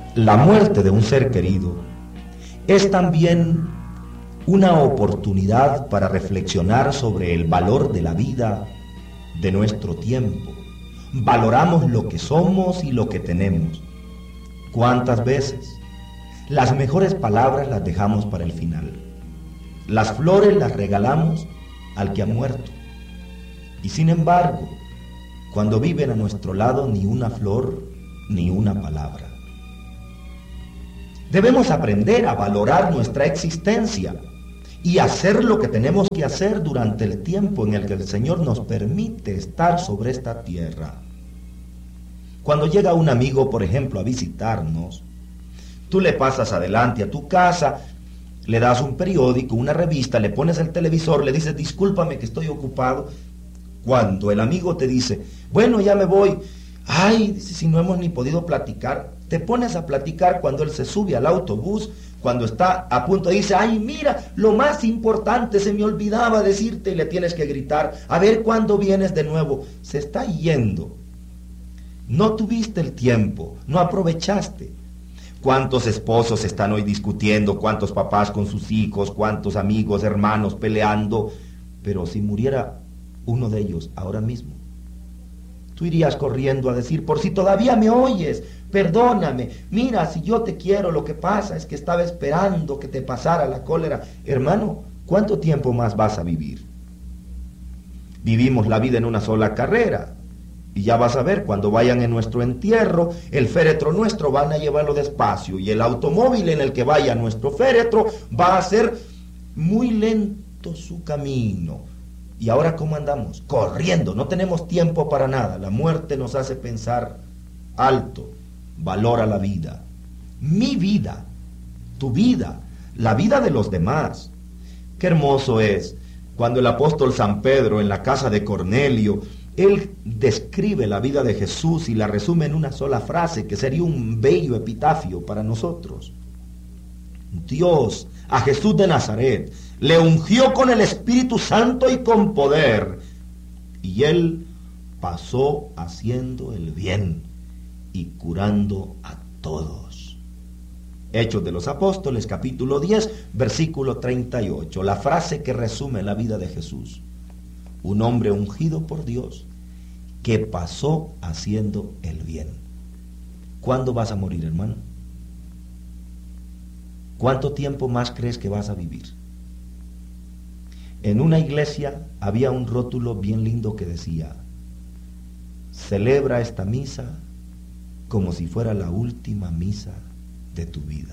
La muerte de un ser querido es también una oportunidad para reflexionar sobre el valor de la vida, de nuestro tiempo. Valoramos lo que somos y lo que tenemos. ¿Cuántas veces? Las mejores palabras las dejamos para el final. Las flores las regalamos al que ha muerto. Y sin embargo, cuando viven a nuestro lado, ni una flor, ni una palabra. Debemos aprender a valorar nuestra existencia y hacer lo que tenemos que hacer durante el tiempo en el que el Señor nos permite estar sobre esta tierra. Cuando llega un amigo, por ejemplo, a visitarnos, tú le pasas adelante a tu casa, le das un periódico, una revista, le pones el televisor, le dices, discúlpame que estoy ocupado. Cuando el amigo te dice, bueno, ya me voy, ay, si no hemos ni podido platicar, te pones a platicar cuando él se sube al autobús, cuando está a punto, dice, ay, mira, lo más importante, se me olvidaba decirte, y le tienes que gritar, a ver cuándo vienes de nuevo. Se está yendo. No tuviste el tiempo, no aprovechaste. ¿Cuántos esposos están hoy discutiendo? ¿Cuántos papás con sus hijos? ¿Cuántos amigos, hermanos peleando? Pero si muriera uno de ellos ahora mismo, tú irías corriendo a decir, por si todavía me oyes, perdóname, mira, si yo te quiero, lo que pasa es que estaba esperando que te pasara la cólera. Hermano, ¿cuánto tiempo más vas a vivir? Vivimos la vida en una sola carrera. Y ya vas a ver, cuando vayan en nuestro entierro, el féretro nuestro van a llevarlo despacio y el automóvil en el que vaya nuestro féretro va a ser muy lento su camino. ¿Y ahora cómo andamos? Corriendo, no tenemos tiempo para nada. La muerte nos hace pensar alto, valora la vida. Mi vida, tu vida, la vida de los demás. Qué hermoso es cuando el apóstol San Pedro en la casa de Cornelio, él describe la vida de Jesús y la resume en una sola frase que sería un bello epitafio para nosotros. Dios a Jesús de Nazaret le ungió con el Espíritu Santo y con poder, y él pasó haciendo el bien y curando a todos. Hechos de los Apóstoles, capítulo 10, versículo 38, la frase que resume la vida de Jesús. Un hombre ungido por Dios que pasó haciendo el bien. ¿Cuándo vas a morir, hermano? ¿Cuánto tiempo más crees que vas a vivir? En una iglesia había un rótulo bien lindo que decía, celebra esta misa como si fuera la última misa de tu vida.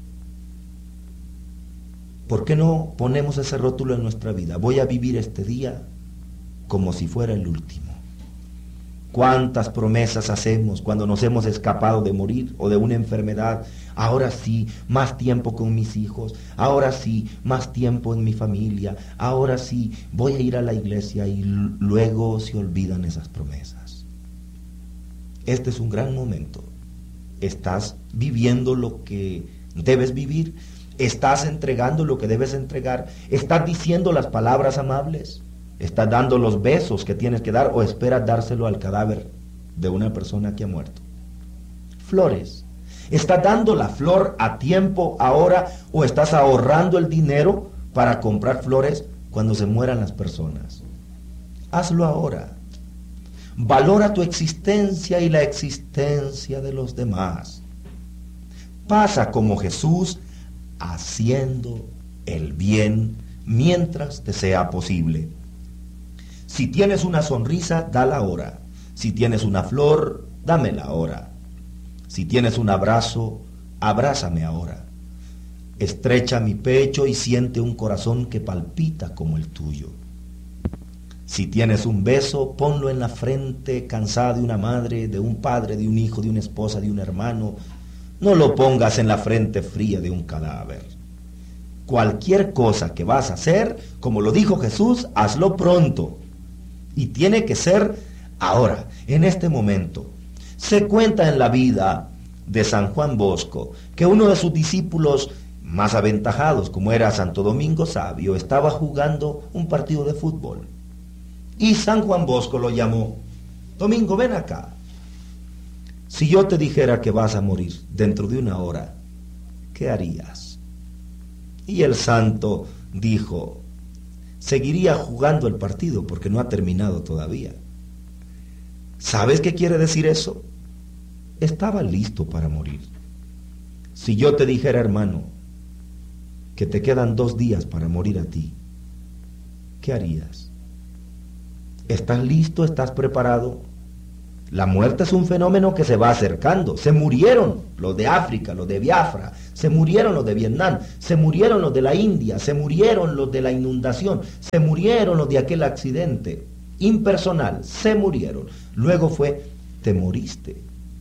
¿Por qué no ponemos ese rótulo en nuestra vida? Voy a vivir este día como si fuera el último. ¿Cuántas promesas hacemos cuando nos hemos escapado de morir o de una enfermedad? Ahora sí, más tiempo con mis hijos. Ahora sí, más tiempo en mi familia. Ahora sí, voy a ir a la iglesia, y luego se olvidan esas promesas. Este es un gran momento. ¿Estás viviendo lo que debes vivir? ¿Estás entregando lo que debes entregar? ¿Estás diciendo las palabras amables? ¿Estás dando los besos que tienes que dar o esperas dárselo al cadáver de una persona que ha muerto? Flores. ¿Estás dando la flor a tiempo ahora o estás ahorrando el dinero para comprar flores cuando se mueran las personas? Hazlo ahora. Valora tu existencia y la existencia de los demás. Pasa como Jesús haciendo el bien mientras te sea posible. Si tienes una sonrisa, dala ahora. Si tienes una flor, dámela ahora. Si tienes un abrazo, abrázame ahora. Estrecha mi pecho y siente un corazón que palpita como el tuyo. Si tienes un beso, ponlo en la frente cansada de una madre, de un padre, de un hijo, de una esposa, de un hermano. No lo pongas en la frente fría de un cadáver. Cualquier cosa que vas a hacer, como lo dijo Jesús, hazlo pronto. Y tiene que ser ahora, en este momento. Se cuenta en la vida de San Juan Bosco que uno de sus discípulos más aventajados, como era Santo Domingo Sabio, estaba jugando un partido de fútbol. Y San Juan Bosco lo llamó, Domingo, ven acá. Si yo te dijera que vas a morir dentro de 1 hora, ¿qué harías? Y el santo dijo, seguiría jugando el partido porque no ha terminado todavía. ¿Sabes qué quiere decir eso? Estaba listo para morir. Si yo te dijera, hermano, que te quedan 2 días para morir a ti, ¿qué harías? ¿Estás listo? ¿Estás preparado? La muerte es un fenómeno que se va acercando. Se murieron los de África, los de Biafra, se murieron los de Vietnam, se murieron los de la India, se murieron los de la inundación, se murieron los de aquel accidente impersonal, se murieron. Luego fue, te moriste,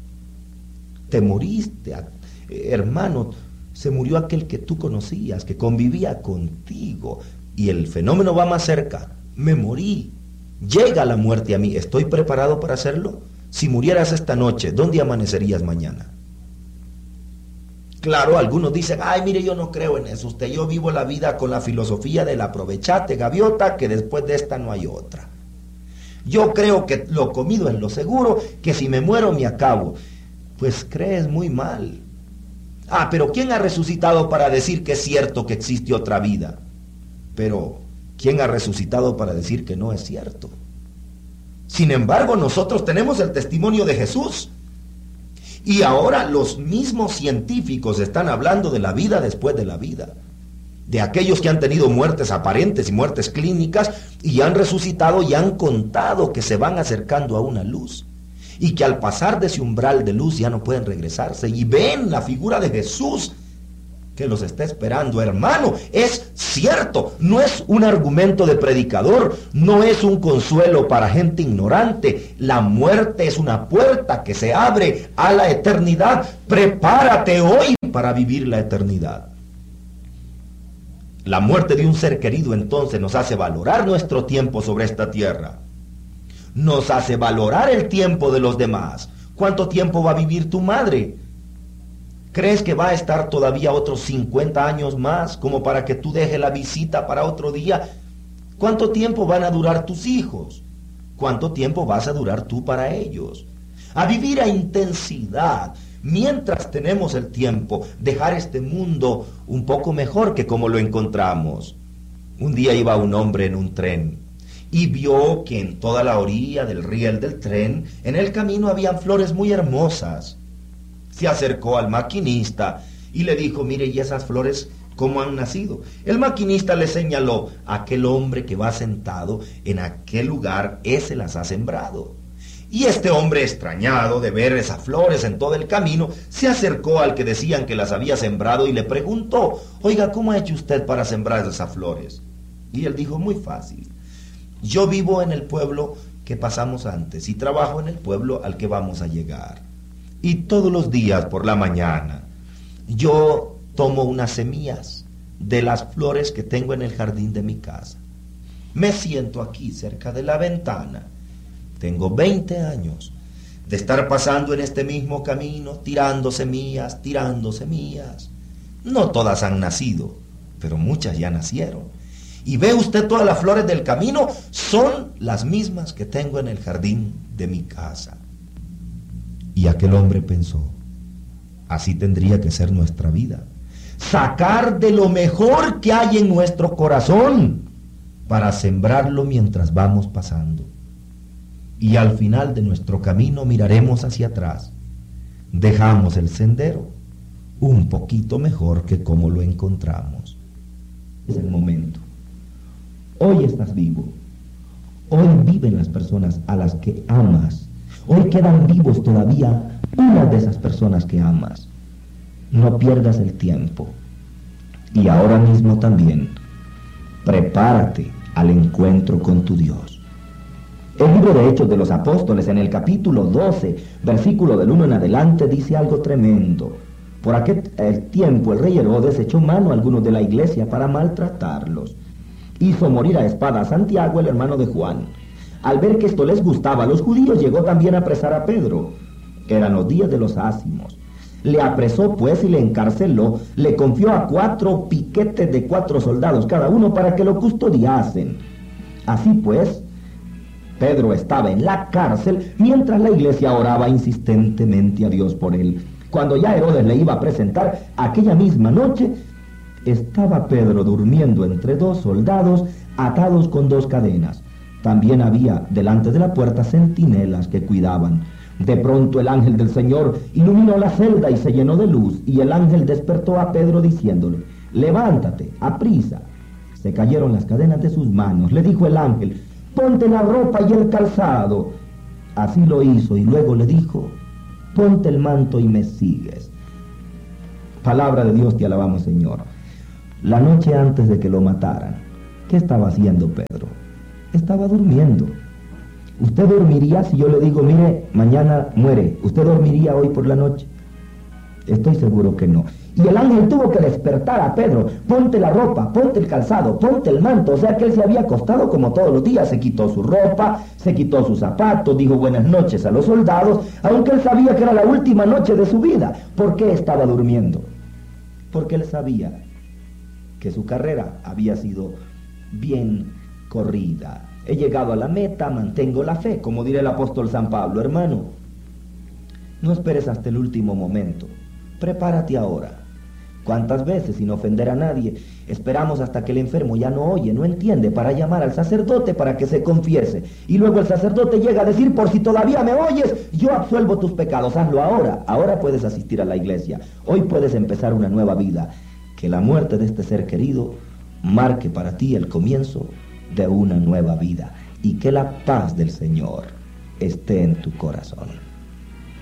hermano, se murió aquel que tú conocías, que convivía contigo, y el fenómeno va más cerca, me morí, llega la muerte a mí, ¿estoy preparado para hacerlo? Si murieras esta noche, ¿dónde amanecerías mañana? Claro, algunos dicen, ay, mire, yo no creo en eso, yo vivo la vida con la filosofía del aprovechate, gaviota, que después de esta no hay otra. Yo creo que lo comido es lo seguro, que si me muero me acabo. Pues crees muy mal. Ah, pero ¿quién ha resucitado para decir que es cierto que existe otra vida? Pero ¿quién ha resucitado para decir que no es cierto? Sin embargo, nosotros tenemos el testimonio de Jesús. Y ahora los mismos científicos están hablando de la vida después de la vida. De aquellos que han tenido muertes aparentes y muertes clínicas y han resucitado y han contado que se van acercando a una luz. Y que al pasar de ese umbral de luz ya no pueden regresarse. Y ven la figura de Jesús que los está esperando. Hermano, es cierto, no es un argumento de predicador, no es un consuelo para gente ignorante. La muerte es una puerta que se abre a la eternidad. Prepárate hoy para vivir la eternidad. La muerte de un ser querido entonces nos hace valorar nuestro tiempo sobre esta tierra. Nos hace valorar el tiempo de los demás. ¿Cuánto tiempo va a vivir tu madre? ¿Crees que va a estar todavía otros 50 años más como para que tú dejes la visita para otro día? ¿Cuánto tiempo van a durar tus hijos? ¿Cuánto tiempo vas a durar tú para ellos? A vivir a intensidad, mientras tenemos el tiempo, dejar este mundo un poco mejor que como lo encontramos. Un día iba un hombre en un tren y vio que en toda la orilla del riel del tren, en el camino habían flores muy hermosas. Se acercó al maquinista y le dijo, mire, ¿y esas flores cómo han nacido? El maquinista le señaló, aquel hombre que va sentado en aquel lugar, ese las ha sembrado. Y este hombre, extrañado de ver esas flores en todo el camino, se acercó al que decían que las había sembrado y le preguntó, oiga, ¿cómo ha hecho usted para sembrar esas flores? Y él dijo, muy fácil. Yo vivo en el pueblo que pasamos antes y trabajo en el pueblo al que vamos a llegar. Y todos los días por la mañana yo tomo unas semillas de las flores que tengo en el jardín de mi casa. Me siento aquí cerca de la ventana. Tengo 20 años de estar pasando en este mismo camino, tirando semillas, tirando semillas. No todas han nacido, pero muchas ya nacieron. Y ve usted todas las flores del camino, son las mismas que tengo en el jardín de mi casa. Y aquel hombre pensó, así tendría que ser nuestra vida. Sacar de lo mejor que hay en nuestro corazón para sembrarlo mientras vamos pasando. Y al final de nuestro camino miraremos hacia atrás. Dejamos el sendero un poquito mejor que como lo encontramos. Es el momento. Hoy estás vivo. Hoy viven las personas a las que amas. Hoy quedan vivos todavía unas de esas personas que amas. No pierdas el tiempo. Y ahora mismo también, prepárate al encuentro con tu Dios. El libro de Hechos de los Apóstoles, en el capítulo 12, versículo del 1 en adelante, dice algo tremendo. Por aquel tiempo el rey Herodes echó mano a algunos de la iglesia para maltratarlos. Hizo morir a espada a Santiago, el hermano de Juan. Al ver que esto les gustaba a los judíos, llegó también a apresar a Pedro. Eran los días de los ázimos. Le apresó pues y le encarceló, le confió a 4 piquetes de 4 soldados cada uno para que lo custodiasen. Así pues, Pedro estaba en la cárcel mientras la iglesia oraba insistentemente a Dios por él. Cuando ya Herodes le iba a presentar aquella misma noche, estaba Pedro durmiendo entre dos soldados atados con dos cadenas. También había delante de la puerta centinelas que cuidaban. De pronto el ángel del Señor iluminó la celda y se llenó de luz, y el ángel despertó a Pedro diciéndole: levántate, aprisa. Se cayeron las cadenas de sus manos. Le dijo el ángel: ponte la ropa y el calzado. Así lo hizo, y luego le dijo: ponte el manto y me sigues. Palabra de Dios, te alabamos, Señor. La noche antes de que lo mataran, ¿qué estaba haciendo Pedro? Estaba durmiendo. ¿Usted dormiría si yo le digo, mire, mañana muere? ¿Usted dormiría hoy por la noche? Estoy seguro que no. Y el ángel tuvo que despertar a Pedro: ponte la ropa, ponte el calzado, ponte el manto. O sea que él se había acostado como todos los días. Se quitó su ropa, se quitó sus zapatos, dijo buenas noches a los soldados, aunque él sabía que era la última noche de su vida. ¿Por qué estaba durmiendo? Porque él sabía que su carrera había sido bien corrida. He llegado a la meta, mantengo la fe, como dirá el apóstol San Pablo. Hermano, no esperes hasta el último momento, prepárate ahora. ¿Cuántas veces, sin ofender a nadie, esperamos hasta que el enfermo ya no oye, no entiende, para llamar al sacerdote para que se confiese? Y luego el sacerdote llega a decir: por si todavía me oyes, yo absuelvo tus pecados. Hazlo ahora. Ahora puedes asistir a la iglesia. Hoy puedes empezar una nueva vida. Que la muerte de este ser querido marque para ti el comienzo de una nueva vida, y que la paz del Señor esté en tu corazón.